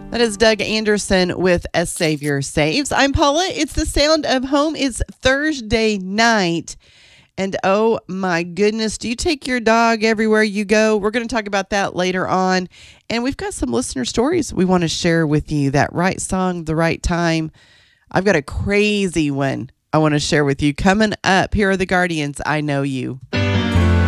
That is Doug Anderson with A Savior Saves. I'm Paula. It's the sound of home. It's Thursday night. And oh my goodness, do you take your dog everywhere you go? We're going to talk about that later on. And we've got some listener stories we want to share with you. That right song, the right time. I've got a crazy one I want to share with you coming up. Here are the Guardians. I Know You.